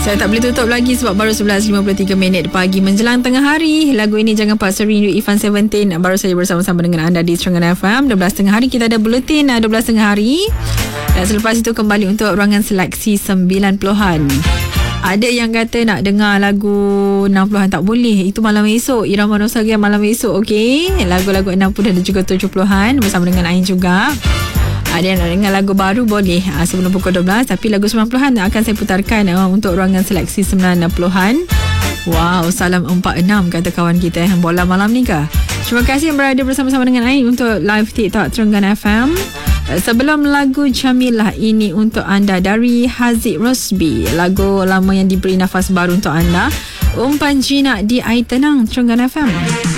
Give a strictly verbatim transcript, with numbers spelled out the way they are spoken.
Saya tak boleh tutup lagi sebab baru sebelas lima puluh tiga minit pagi menjelang tengah hari. Lagu ini Jangan Paksa Rindu Ifan Seventeen baru saja bersama-sama dengan anda di Terengganu F M. dua belas tengah hari kita ada buletin dua belas tengah hari. Dan selepas itu kembali untuk ruangan seleksi sembilan puluhan. Ada yang kata nak dengar lagu enam puluhan tak boleh. Itu malam esok. Irama nostalgia malam esok, okey. Lagu-lagu enam puluh dan juga tujuh puluhan bersama dengan Ain juga. Ada yang nak dengar lagu baru boleh ha, sebelum pukul dua belas. Tapi lagu sembilan puluhan akan saya putarkan uh, untuk ruangan seleksi sembilan puluhan. Wow, salam empat enam kata kawan kita yang bola malam ni kah. Terima kasih yang berada bersama-sama dengan Ain untuk live TikTok Terengganu F M. Sebelum lagu Jamilah ini untuk anda dari Haziq Rosby, lagu lama yang diberi nafas baru untuk anda. Umpan jinak di air tenang Terengganu F M.